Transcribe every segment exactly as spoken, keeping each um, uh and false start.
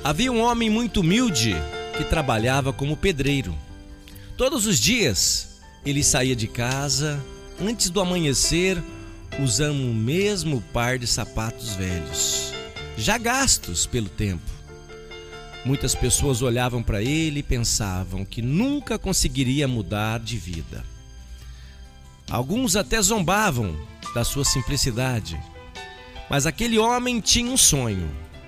Havia um homem muito humilde que trabalhava como pedreiro. Todos os dias ele saía de casa antes do amanhecer, usando o mesmo par de sapatos velhos, já gastos pelo tempo. Muitas pessoas olhavam para ele e pensavam que nunca conseguiria mudar de vida. Alguns até zombavam da sua simplicidade. Mas aquele homem tinha um sonho: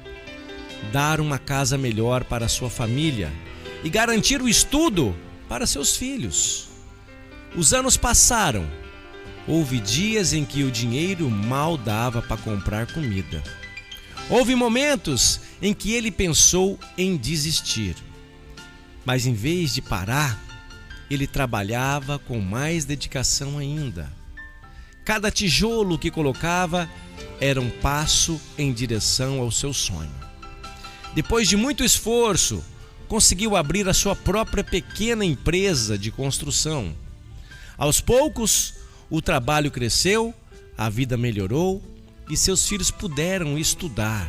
dar uma casa melhor para sua família e garantir o estudo para seus filhos. Os anos passaram. Houve dias em que o dinheiro mal dava para comprar comida. Houve momentos em que ele pensou em desistir. Mas em vez de parar, ele trabalhava com mais dedicação ainda. Cada tijolo que colocava era um passo em direção ao seu sonho. Depois de muito esforço, conseguiu abrir a sua própria pequena empresa de construção. Aos poucos, o trabalho cresceu, a vida melhorou e seus filhos puderam estudar.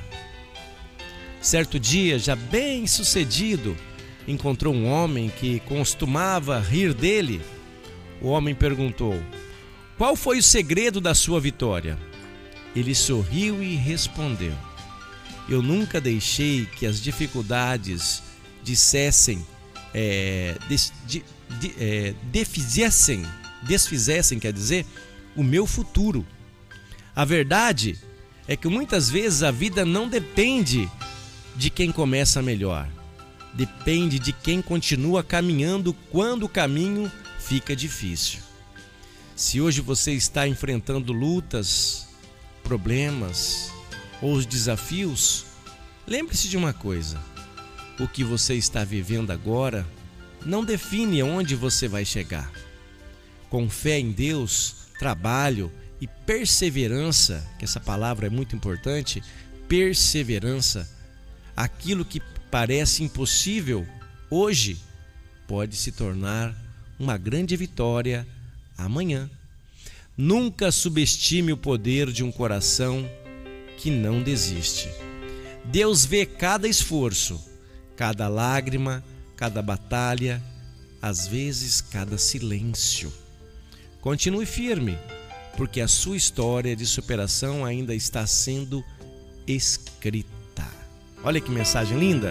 Certo dia, já bem sucedido, encontrou um homem que costumava rir dele. O homem perguntou: qual foi o segredo da sua vitória? Ele sorriu e respondeu: eu nunca deixei que as dificuldades dissessem, é, des, de, de, é, defizessem, desfizessem, quer dizer, o meu futuro. A verdade é que muitas vezes a vida não depende de quem começa melhor. Depende de quem continua caminhando quando o caminho fica difícil. Se hoje você está enfrentando lutas, problemas ou desafios, lembre-se de uma coisa: o que você está vivendo agora não define onde você vai chegar. Com fé em Deus, trabalho e perseverança, que essa palavra é muito importante, perseverança, aquilo que parece impossível hoje pode se tornar uma grande vitória amanhã. Nunca subestime o poder de um coração que não desiste. Deus vê cada esforço, cada lágrima, cada batalha, às vezes cada silêncio. Continue firme, porque a sua história de superação ainda está sendo escrita. Olha que mensagem linda!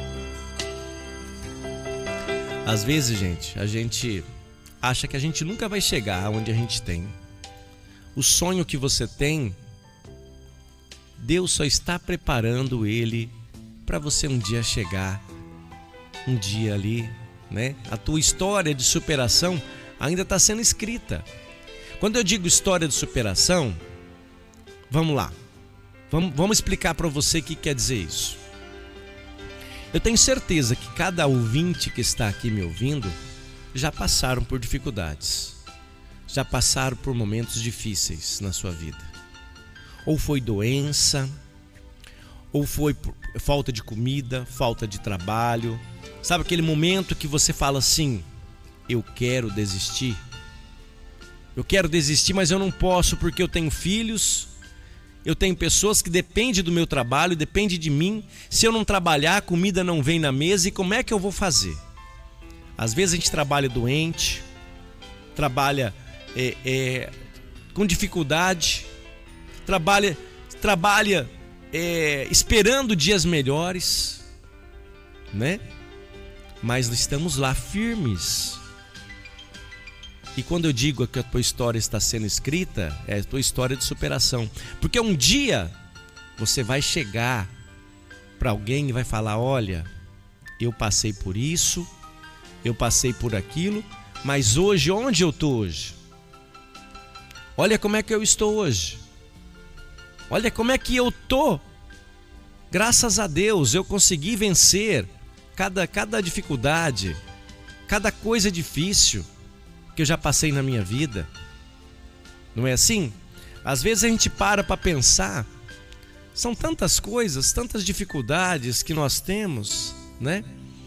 Às vezes, gente, a gente acha que a gente nunca vai chegar onde a gente tem. O sonho que você tem, Deus só está preparando ele para você um dia chegar, um dia ali, né? A tua história de superação ainda está sendo escrita. Quando eu digo história de superação, vamos lá, vamos, vamos explicar para você o que quer dizer isso. Eu tenho certeza que cada ouvinte que está aqui me ouvindo já passaram por dificuldades, já passaram por momentos difíceis na sua vida. Ou foi doença, ou foi falta de comida, falta de trabalho. Sabe aquele momento que você fala assim: eu quero desistir. Eu quero desistir, mas eu não posso porque eu tenho filhos, eu tenho pessoas que dependem do meu trabalho, dependem de mim. Se eu não trabalhar, a comida não vem na mesa e como é que eu vou fazer? Às vezes a gente trabalha doente, trabalha é, é, com dificuldade, trabalha, trabalha é, esperando dias melhores, né? Mas estamos lá firmes. E quando eu digo que a tua história está sendo escrita, é a tua história de superação. Porque um dia você vai chegar para alguém e vai falar: olha, eu passei por isso, eu passei por aquilo, mas hoje, onde eu estou hoje? Olha como é que eu estou hoje. Olha como é que eu estou. Graças a Deus eu consegui vencer cada, cada dificuldade, cada coisa difícil que eu já passei na minha vida. Não é assim? Às vezes a gente para para pensar, são tantas coisas, tantas dificuldades que nós temos, né?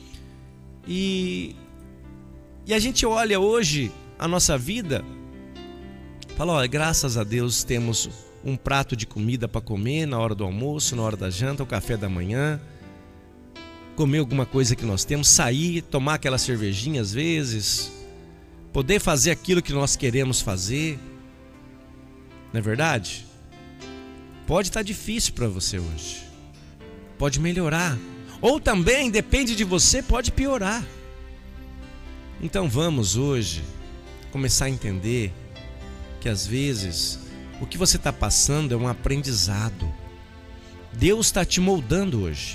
E, e a gente olha hoje a nossa vida, fala: olha, graças a Deus temos um prato de comida para comer na hora do almoço, na hora da janta, o café da manhã. comer alguma coisa que nós temos, sair, tomar aquela cervejinha às vezes, poder fazer aquilo que nós queremos fazer. Não é verdade? Pode estar difícil para você hoje, pode melhorar, ou também, depende de você, pode piorar. Então vamos hoje começar a entender que às vezes o que você está passando é um aprendizado. Deus está te moldando hoje.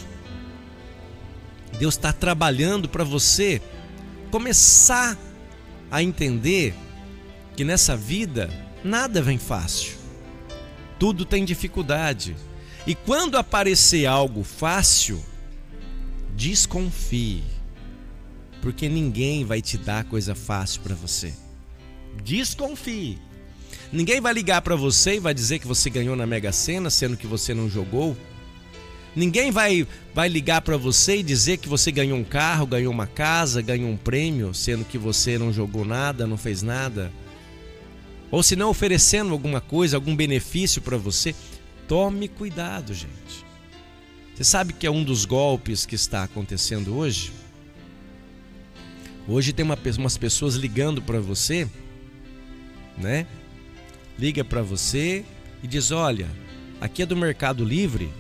Deus está trabalhando para você começar a entender que nessa vida nada vem fácil. Tudo tem dificuldade. E quando aparecer algo fácil, desconfie, porque ninguém vai te dar coisa fácil para você. Desconfie. Ninguém vai ligar para você e vai dizer que você ganhou na Mega Sena, sendo que você não jogou. Ninguém vai, vai ligar para você e dizer que você ganhou um carro, ganhou uma casa, ganhou um prêmio, sendo que você não jogou nada, não fez nada. Ou se não oferecendo alguma coisa, algum benefício para você. Tome cuidado, gente. Você sabe que é um dos golpes que está acontecendo hoje? Hoje tem uma, umas pessoas ligando para você, né? Liga para você e diz: olha, aqui é do Mercado Livre,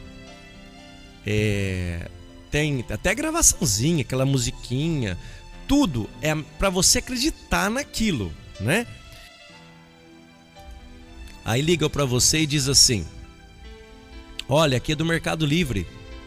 é, tem até gravaçãozinha, aquela musiquinha, tudo é para você acreditar naquilo, né? Aí liga para você e diz assim: olha, aqui é do Mercado Livre,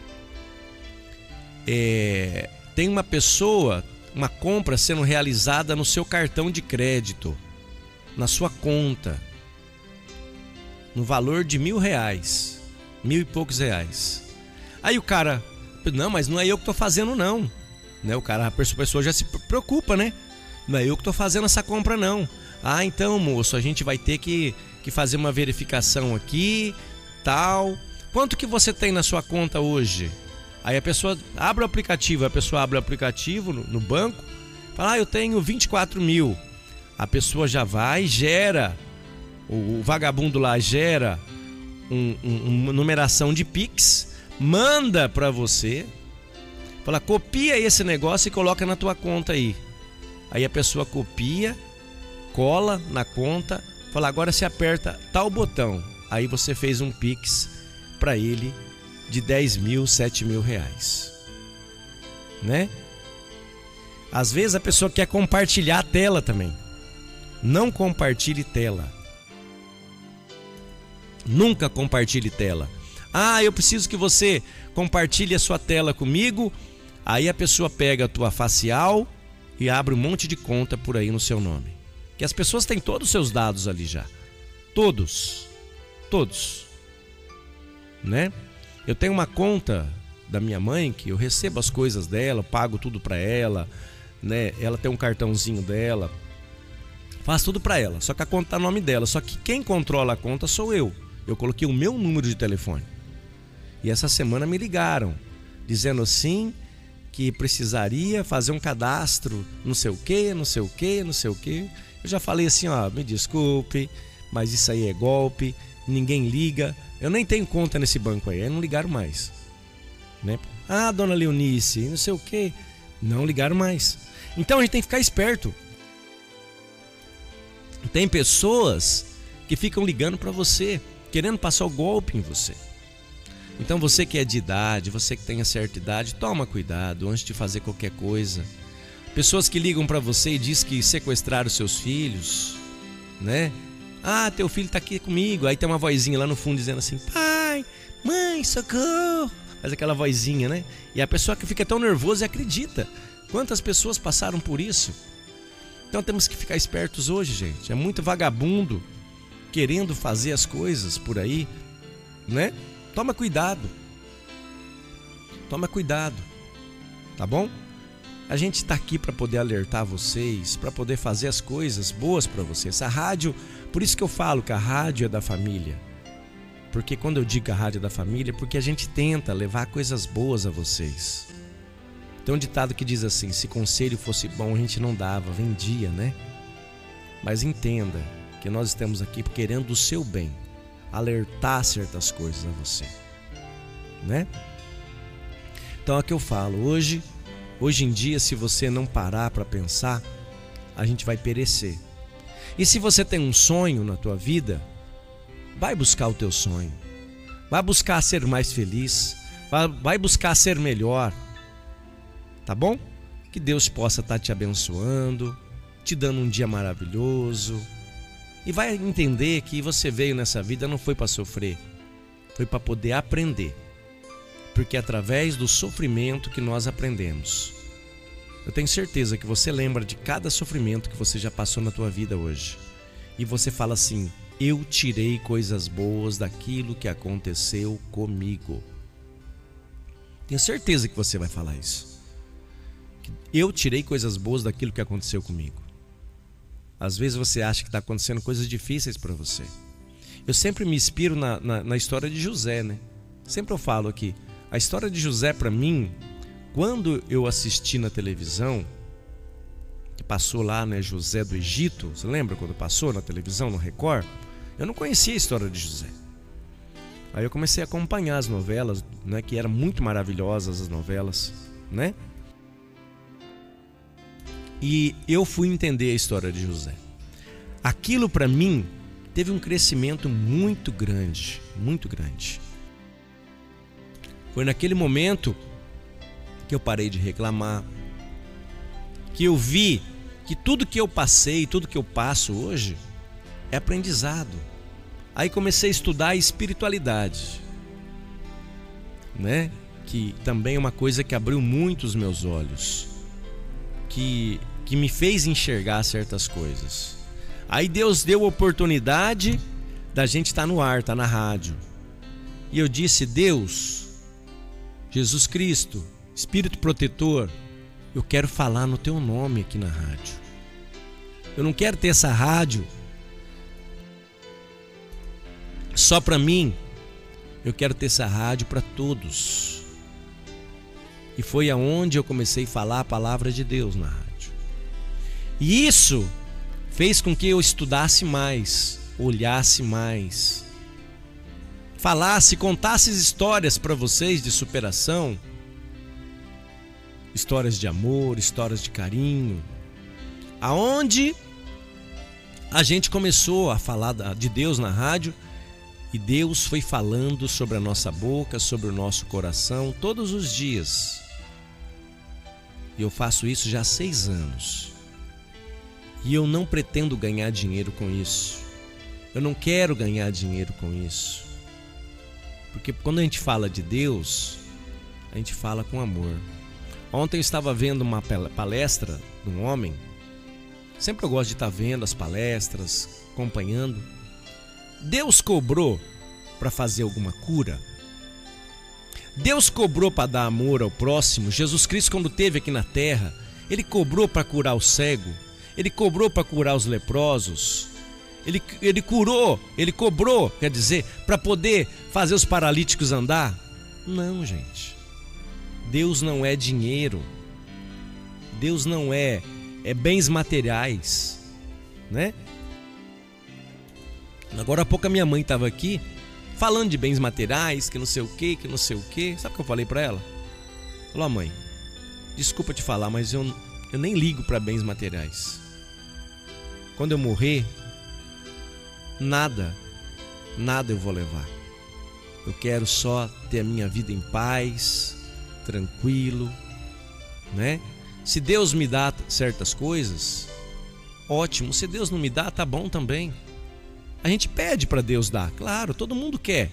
é, tem uma pessoa, uma compra sendo realizada no seu cartão de crédito, na sua conta, no valor de mil reais, mil e poucos reais. Aí o cara: não, mas não é eu que estou fazendo não, né? O cara, a pessoa já se preocupa, né? Não é eu que estou fazendo essa compra não. Ah, então moço, a gente vai ter que, que fazer uma verificação aqui, tal. Quanto que você tem na sua conta hoje? Aí a pessoa abre o aplicativo, a pessoa abre o aplicativo no, no banco, fala: ah, eu tenho vinte e quatro mil. A pessoa já vai, gera, o, o vagabundo lá gera um, um, uma numeração de Pix, manda para você, fala: copia esse negócio e coloca na tua conta aí. Aí a pessoa copia, cola na conta, fala: agora você aperta tal botão. Aí você fez um Pix para ele de dez mil, sete mil reais, né? Às vezes a pessoa quer compartilhar a tela também. Não compartilhe tela. Nunca compartilhe tela. Ah, eu preciso que você compartilhe a sua tela comigo. Aí a pessoa pega a tua facial e abre um monte de conta por aí no seu nome. Que as pessoas têm todos os seus dados ali já. Todos. Todos. Né? Eu tenho uma conta da minha mãe que eu recebo as coisas dela, pago tudo para ela, né? Ela tem um cartãozinho dela, faço tudo para ela, só que a conta tá no nome dela, só que quem controla a conta sou eu. Eu coloquei o meu número de telefone. E essa semana me ligaram, dizendo assim que precisaria fazer um cadastro, não sei o que, não sei o que, não sei o que. Eu já falei assim: ó, me desculpe, mas isso aí é golpe, ninguém liga. Eu nem tenho conta nesse banco aí, aí não ligaram mais, né? Ah, dona Leonice, não sei o que, não ligaram mais. Então a gente tem que ficar esperto. Tem pessoas que ficam ligando para você, querendo passar o golpe em você. Então você que é de idade, você que tem a certa idade, toma cuidado antes de fazer qualquer coisa. Pessoas que ligam para você e diz que sequestraram seus filhos, né? Ah, teu filho tá aqui comigo. Aí tem uma vozinha lá no fundo dizendo assim: pai, mãe, socorro. Faz aquela vozinha, né? E a pessoa que fica tão nervosa e acredita. Quantas pessoas passaram por isso? Então temos que ficar espertos hoje, gente. É muito vagabundo querendo fazer as coisas por aí, né? Toma cuidado. Toma cuidado. Tá bom? A gente está aqui para poder alertar vocês, para poder fazer as coisas boas para vocês. A rádio, por isso que eu falo que a rádio é da família. Porque quando eu digo a rádio é da família, é porque a gente tenta levar coisas boas a vocês. Tem um ditado que diz assim: se conselho fosse bom, a gente não dava, vendia, né? Mas entenda que nós estamos aqui querendo o seu bem, alertar certas coisas a você, né? Então é o que eu falo, hoje, hoje em dia, se você não parar para pensar, a gente vai perecer. E se você tem um sonho na tua vida, vai buscar o teu sonho. Vai buscar ser mais feliz, vai, vai buscar ser melhor. Tá bom? Que Deus possa estar te abençoando, te dando um dia maravilhoso. E vai entender que você veio nessa vida não foi para sofrer, foi para poder aprender. Porque é através do sofrimento que nós aprendemos. Eu tenho certeza que você lembra de cada sofrimento que você já passou na tua vida hoje. E você fala assim: eu tirei coisas boas daquilo que aconteceu comigo. Tenho certeza que você vai falar isso. Eu tirei coisas boas daquilo que aconteceu comigo. Às vezes você acha que está acontecendo coisas difíceis para você. Eu sempre me inspiro na, na, na história de José, né? Sempre eu falo aqui, a história de José para mim, quando eu assisti na televisão, que passou lá, né, José do Egito, você lembra quando passou na televisão, no Record? Eu não conhecia a história de José. Aí eu comecei a acompanhar as novelas, né, que eram muito maravilhosas as novelas, né? E eu fui entender a história de José. Aquilo para mim teve um crescimento muito grande, muito grande. Foi naquele momento que eu parei de reclamar, que eu vi que tudo que eu passei, tudo que eu passo hoje é aprendizado. Aí comecei a estudar a espiritualidade, né? Que também é uma coisa que abriu muito os meus olhos, que que me fez enxergar certas coisas. Aí Deus deu a oportunidade da gente estar no ar, estar na rádio. E eu disse: Deus, Jesus Cristo, Espírito protetor, eu quero falar no teu nome aqui na rádio. Eu não quero ter essa rádio só para mim. Eu quero ter essa rádio para todos. E foi aonde eu comecei a falar a palavra de Deus na rádio. E isso fez com que eu estudasse mais, olhasse mais, falasse, contasse histórias para vocês de superação, histórias de amor, histórias de carinho, aonde a gente começou a falar de Deus na rádio e Deus foi falando sobre a nossa boca, sobre o nosso coração todos os dias. E eu faço isso já há seis anos. E eu não pretendo ganhar dinheiro com isso. Eu não quero ganhar dinheiro com isso. Porque quando a gente fala de Deus, a gente fala com amor. Ontem eu estava vendo uma palestra de um homem. Sempre eu gosto de estar vendo as palestras, acompanhando. Deus cobrou para fazer alguma cura? Deus cobrou para dar amor ao próximo? Jesus Cristo, quando esteve aqui na terra, Ele cobrou para curar o cego? Ele cobrou para curar os leprosos? Ele, ele curou, Ele cobrou, quer dizer, para poder fazer os paralíticos andar? Não, gente. Deus não é dinheiro. Deus não é, é bens materiais, né? Agora há pouco a minha mãe estava aqui falando de bens materiais, que não sei o que, que não sei o que. Sabe o que eu falei para ela? Falou: mãe, desculpa te falar, mas eu, eu nem ligo para bens materiais. Quando eu morrer, nada, nada eu vou levar. Eu quero só ter a minha vida em paz, tranquilo, né? Se Deus me dá certas coisas, ótimo. Se Deus não me dá, tá bom também. A gente pede para Deus dar, claro, todo mundo quer.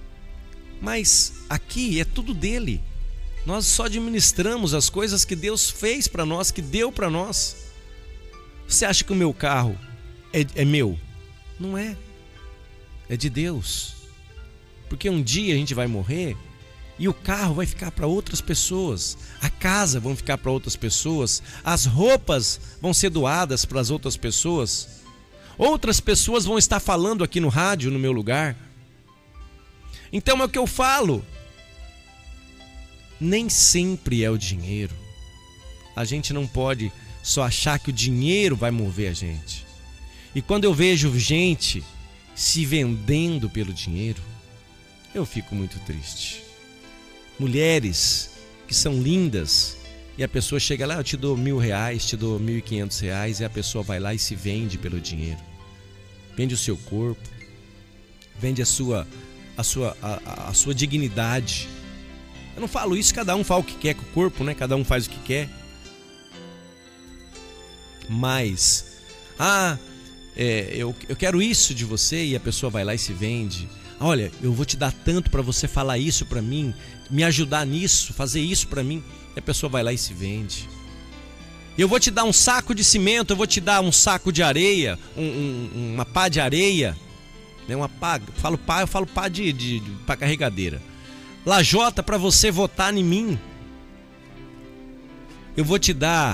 Mas aqui é tudo dele. Nós só administramos as coisas que Deus fez para nós, que deu para nós. Você acha que o meu carro é, é meu? Não é. É de Deus. Porque um dia a gente vai morrer e o carro vai ficar para outras pessoas, a casa vai ficar para outras pessoas, as roupas vão ser doadas para as outras pessoas, outras pessoas vão estar falando aqui no rádio no meu lugar. Então é o que eu falo. Nem sempre é o dinheiro. A gente não pode só achar que o dinheiro vai mover a gente. E quando eu vejo gente se vendendo pelo dinheiro, eu fico muito triste. Mulheres que são lindas, e a pessoa chega lá, eu te dou mil reais, te dou mil e quinhentos reais, e a pessoa vai lá e se vende pelo dinheiro. Vende o seu corpo, vende a sua, a sua, a, a sua dignidade. Eu não falo isso, cada um fala o que quer com o corpo, né? Cada um faz o que quer. Mas, ah, é, eu, eu quero isso de você, e a pessoa vai lá e se vende. Olha, eu vou te dar tanto para você falar isso para mim, me ajudar nisso, fazer isso para mim. E a pessoa vai lá e se vende. Eu vou te dar um saco de cimento, eu vou te dar um saco de areia, um, um, uma pá de areia, né? Uma pá, falo pá, eu falo pá de, de, de pá carregadeira. Lajota, para você votar em mim. Eu vou te dar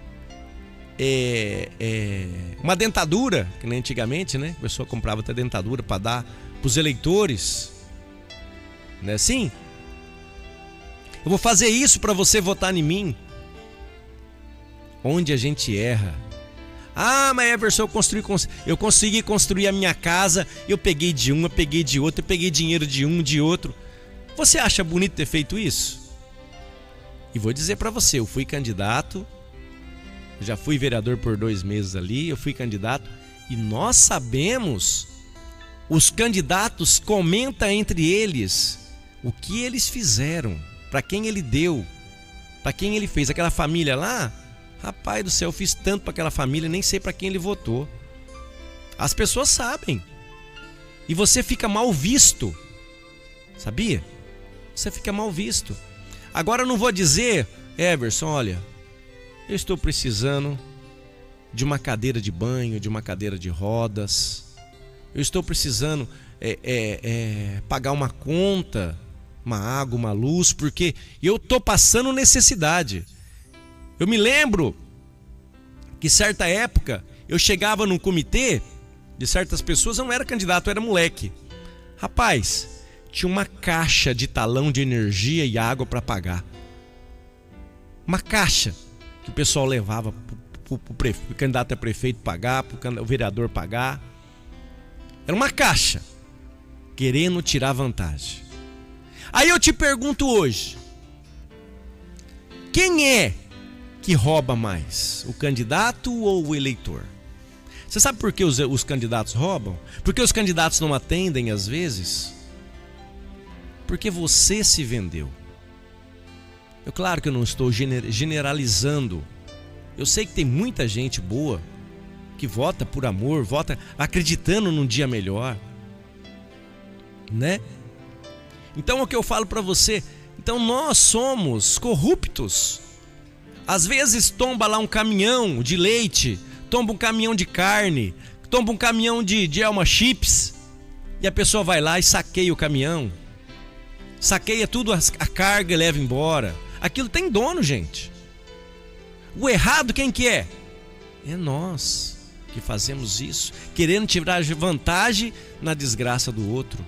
é, é, uma dentadura, que nem antigamente, né? A pessoa comprava até dentadura para dar para os eleitores, não é assim? Eu vou fazer isso para você votar em mim. Onde a gente erra. Ah, mas Everson, eu, construí, eu consegui construir a minha casa, eu peguei de um, eu peguei de outro, eu peguei dinheiro de um, de outro. Você acha bonito ter feito isso? E vou dizer para você, eu fui candidato, já fui vereador por dois meses ali, eu fui candidato, e nós sabemos, os candidatos comentam entre eles o que eles fizeram, para quem ele deu, para quem ele fez. Aquela família lá, rapaz do céu, eu fiz tanto para aquela família, nem sei para quem ele votou. As pessoas sabem. E você fica mal visto. Sabia? Você fica mal visto. Agora eu não vou dizer, Everson, olha, eu estou precisando de uma cadeira de banho, de uma cadeira de rodas. Eu estou precisando é, é, é, pagar uma conta, uma água, uma luz, porque eu estou passando necessidade. Eu me lembro que certa época eu chegava num comitê de certas pessoas, eu não era candidato, eu era moleque. Rapaz, tinha uma caixa de talão de energia e água para pagar. Uma caixa que o pessoal levava para o candidato a prefeito pagar, para o vereador pagar. Era uma caixa, querendo tirar vantagem. Aí eu te pergunto hoje, quem é que rouba mais, o candidato ou o eleitor? Você sabe por que os, os candidatos roubam? Porque os candidatos não atendem às vezes? Porque você se vendeu. Eu, claro que eu não estou generalizando. Eu sei que tem muita gente boa que vota por amor, vota acreditando num dia melhor, né? Então o que eu falo para você, então nós somos corruptos. Às vezes tomba lá um caminhão de leite, tomba um caminhão de carne, tomba um caminhão de, de Elma Chips, e a pessoa vai lá e saqueia o caminhão, saqueia tudo, a carga e leva embora. Aquilo tem dono, gente. O errado quem que é? É nós que fazemos isso, querendo tirar vantagem na desgraça do outro.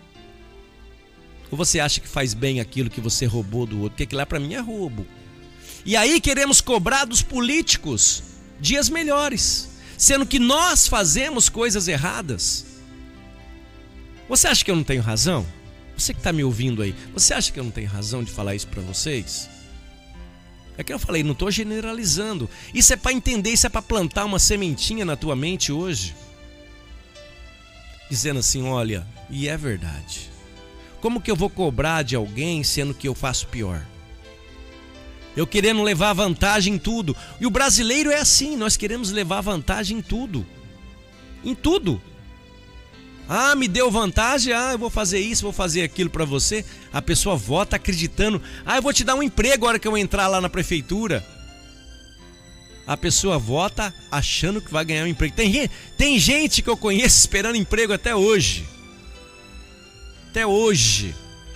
Ou você acha que faz bem aquilo que você roubou do outro? Porque aquilo lá para mim é roubo. E aí queremos cobrar dos políticos dias melhores, sendo que nós fazemos coisas erradas. Você acha que eu não tenho razão? Você que está me ouvindo aí, você acha que eu não tenho razão de falar isso para vocês? É que eu falei, não estou generalizando. Isso é para entender, isso é para plantar uma sementinha na tua mente hoje. Dizendo assim, olha, e é verdade. Como que eu vou cobrar de alguém sendo que eu faço pior? Eu querendo levar vantagem em tudo. E o brasileiro é assim, nós queremos levar vantagem em tudo. Em tudo. Ah, me deu vantagem, ah, eu vou fazer isso, vou fazer aquilo para você. A pessoa vota acreditando, ah, eu vou te dar um emprego agora que eu entrar lá na prefeitura. A pessoa vota achando que vai ganhar um emprego. Tem, tem gente que eu conheço esperando emprego até hoje. Até hoje.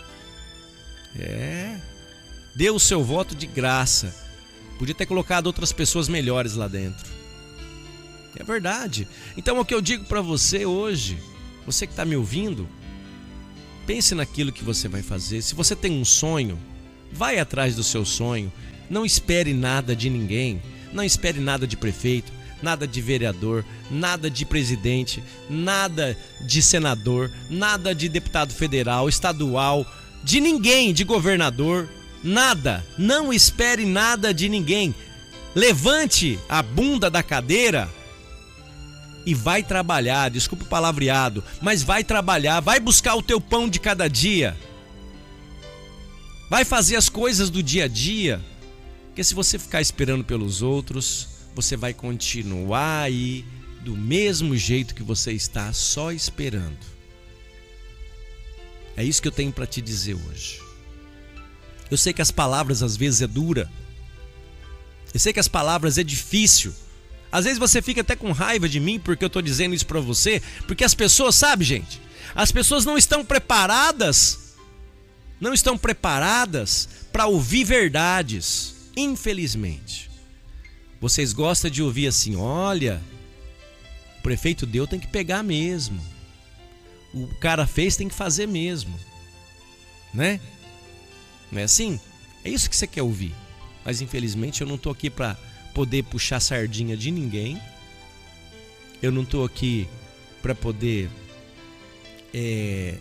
É. Deu o seu voto de graça. Podia ter colocado outras pessoas melhores lá dentro. É verdade. Então o que eu digo para você hoje, você que está me ouvindo, pense naquilo que você vai fazer. Se você tem um sonho, vai atrás do seu sonho. Não espere nada de ninguém. Não espere nada de prefeito, nada de vereador, nada de presidente, nada de senador, nada de deputado federal, estadual, de ninguém, de governador. Nada, não espere nada de ninguém. Levante a bunda da cadeira e vai trabalhar, desculpa o palavreado, mas vai trabalhar, vai buscar o teu pão de cada dia. Vai fazer as coisas do dia a dia, porque se você ficar esperando pelos outros, você vai continuar aí do mesmo jeito que você está, só esperando. É isso que eu tenho para te dizer hoje. Eu sei que as palavras às vezes é dura. Eu sei que as palavras é difícil. Às vezes você fica até com raiva de mim porque eu estou dizendo isso para você, porque as pessoas, sabe, gente? As pessoas não estão preparadas, não estão preparadas para ouvir verdades, infelizmente. Vocês gostam de ouvir assim, olha, o prefeito deu, tem que pegar mesmo. O cara fez, tem que fazer mesmo. Né? Não é assim? É isso que você quer ouvir. Mas infelizmente eu não estou aqui para poder puxar sardinha de ninguém. Eu não estou aqui para poder é,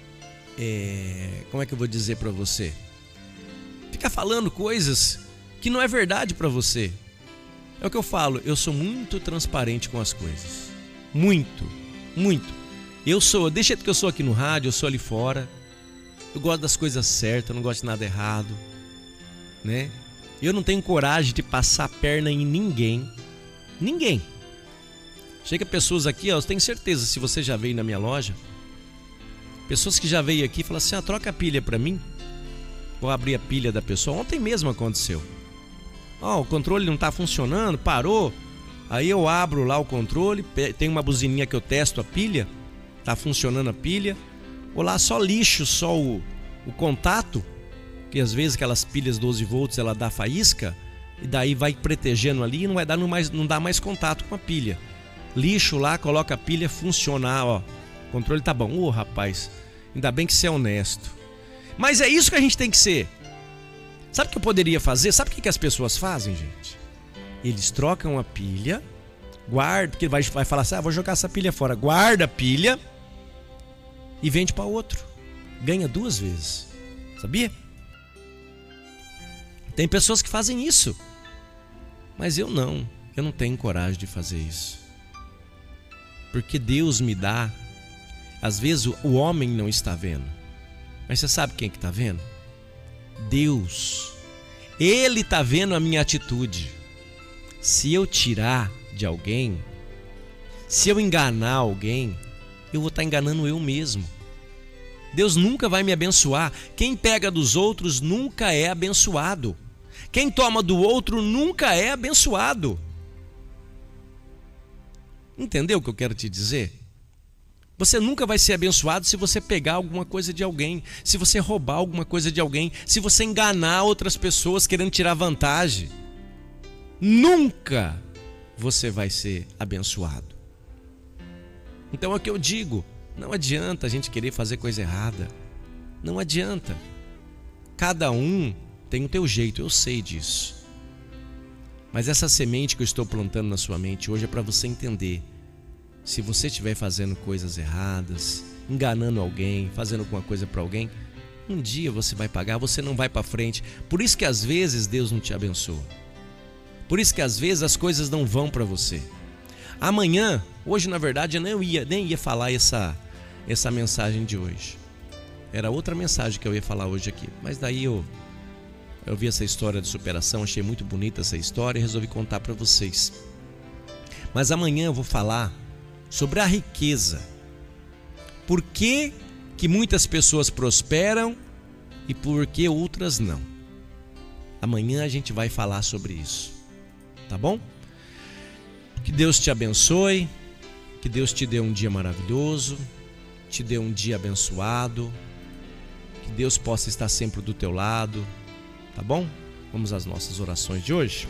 é, como é que eu vou dizer para você? Ficar falando coisas que não é verdade para você. É o que eu falo, eu sou muito transparente com as coisas. Muito, muito. Eu sou, deixa que eu sou aqui no rádio, eu sou ali fora. Eu gosto das coisas certas, eu não gosto de nada errado, né? Eu não tenho coragem de passar a perna em ninguém. Ninguém. Chega pessoas aqui, ó, eu tenho certeza, se você já veio na minha loja, pessoas que já veio aqui e falam assim, ah, troca a pilha pra mim. Vou abrir a pilha da pessoa. Ontem mesmo aconteceu. Ó, o controle não tá funcionando, parou. Aí eu abro lá o controle, tem uma buzininha que eu testo a pilha, tá funcionando a pilha. Ou lá só lixo, só o, o contato, que às vezes aquelas pilhas doze volts ela dá faísca, e daí vai protegendo ali e não vai dar mais, não dá mais contato com a pilha. Lixo lá, coloca a pilha, funciona, ó. O controle tá bom. Ô, oh, rapaz, ainda bem que você é honesto. Mas é isso que a gente tem que ser. Sabe o que eu poderia fazer? Sabe o que as pessoas fazem, gente? Eles trocam a pilha, guarda, porque vai, vai falar assim, ah, vou jogar essa pilha fora. Guarda a pilha e vende para outro. Ganha duas vezes. Sabia? Tem pessoas que fazem isso. Mas eu não. Eu não tenho coragem de fazer isso. Porque Deus me dá. Às vezes o homem não está vendo. Mas você sabe quem que está vendo? Deus. Ele está vendo a minha atitude. Se eu tirar de alguém, se eu enganar alguém, eu vou estar enganando eu mesmo. Deus nunca vai me abençoar. Quem pega dos outros nunca é abençoado. Quem toma do outro nunca é abençoado. Entendeu o que eu quero te dizer? Você nunca vai ser abençoado se você pegar alguma coisa de alguém, se você roubar alguma coisa de alguém, se você enganar outras pessoas querendo tirar vantagem. Nunca você vai ser abençoado. Então é o que eu digo, não adianta a gente querer fazer coisa errada. Não adianta. Cada um tem o teu jeito, eu sei disso. Mas essa semente que eu estou plantando na sua mente hoje é para você entender. Se você estiver fazendo coisas erradas, enganando alguém, fazendo alguma coisa para alguém, um dia você vai pagar, você não vai para frente. Por isso que às vezes Deus não te abençoa. Por isso que às vezes as coisas não vão para você. Amanhã, hoje na verdade eu nem ia, nem ia falar essa, essa mensagem de hoje. Era outra mensagem que eu ia falar hoje aqui. Mas daí eu, eu vi essa história de superação, achei muito bonita essa história e resolvi contar para vocês. Mas amanhã eu vou falar sobre a riqueza. Por que que muitas pessoas prosperam e por que outras não? Amanhã a gente vai falar sobre isso. Tá bom? Que Deus te abençoe, que Deus te dê um dia maravilhoso, te dê um dia abençoado, que Deus possa estar sempre do teu lado, tá bom? Vamos às nossas orações de hoje.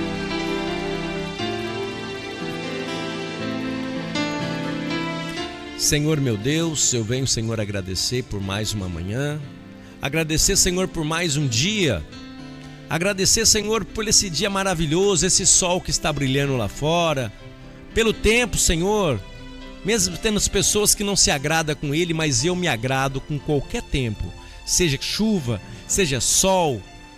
Senhor meu Deus, eu venho, Senhor, agradecer por mais uma manhã, agradecer, Senhor, por mais um dia, agradecer, Senhor, por esse dia maravilhoso, esse sol que está brilhando lá fora, pelo tempo, Senhor, mesmo tendo as pessoas que não se agradam com ele, mas eu me agrado com qualquer tempo, seja chuva, seja sol,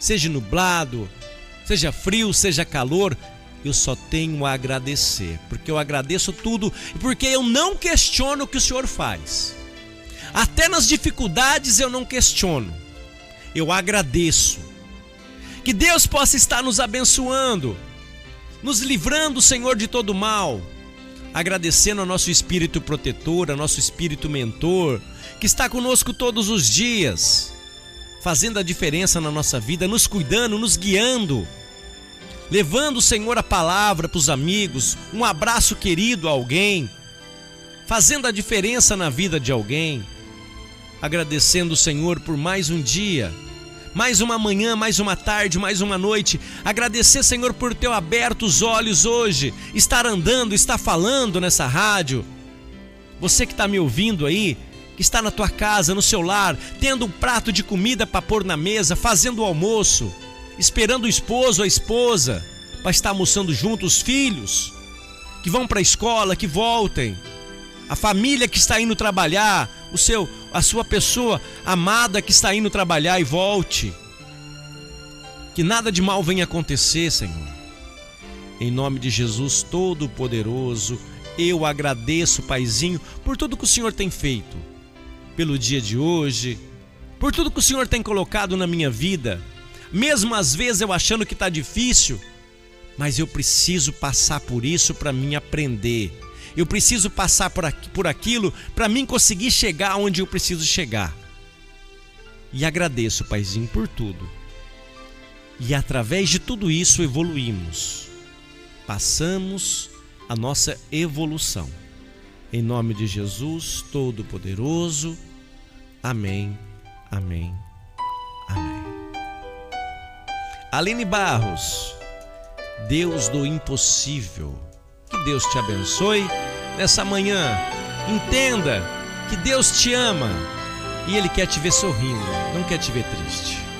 seja nublado, seja frio, seja calor, eu só tenho a agradecer, porque eu agradeço tudo e porque eu não questiono o que o Senhor faz. Até nas dificuldades eu não questiono, eu agradeço. Que Deus possa estar nos abençoando, nos livrando, Senhor, de todo mal, agradecendo ao nosso Espírito protetor, ao nosso Espírito mentor, que está conosco todos os dias, fazendo a diferença na nossa vida, nos cuidando, nos guiando, levando, Senhor, a palavra para os amigos, um abraço querido a alguém, fazendo a diferença na vida de alguém, agradecendo o Senhor por mais um dia, mais uma manhã, mais uma tarde, mais uma noite. Agradecer, Senhor, por ter aberto os olhos hoje, estar andando, estar falando nessa rádio. Você que está me ouvindo aí, que está na tua casa, no seu lar, tendo um prato de comida para pôr na mesa, fazendo o almoço, esperando o esposo ou a esposa para estar almoçando junto, os filhos que vão para a escola, que voltem, a família que está indo trabalhar, o seu, a sua pessoa amada que está indo trabalhar e volte. Que nada de mal venha acontecer, Senhor. Em nome de Jesus Todo-Poderoso, eu agradeço, Paizinho, por tudo que o Senhor tem feito, pelo dia de hoje, por tudo que o Senhor tem colocado na minha vida, mesmo às vezes eu achando que está difícil, mas eu preciso passar por isso para mim aprender. Eu preciso passar por, aqui, por aquilo para mim conseguir chegar onde eu preciso chegar. E agradeço, Paizinho, por tudo. E através de tudo isso evoluímos. Passamos a nossa evolução. Em nome de Jesus Todo-Poderoso. Amém, amém, amém. Aline Barros, Deus do impossível. Que Deus te abençoe nessa manhã. Entenda que Deus te ama e Ele quer te ver sorrindo, não quer te ver triste.